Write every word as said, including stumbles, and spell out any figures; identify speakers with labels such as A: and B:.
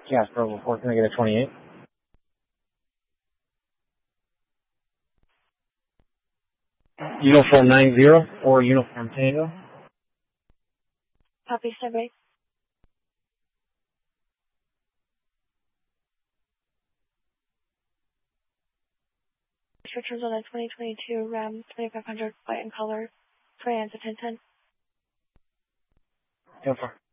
A: Gas Bravo four, can I get a twenty-eight? Uniform nine zero or Uniform Tango?
B: Copy, survey. Returns on a twenty twenty-two Ram twenty-five hundred white in color. Trans attention.
A: ten four.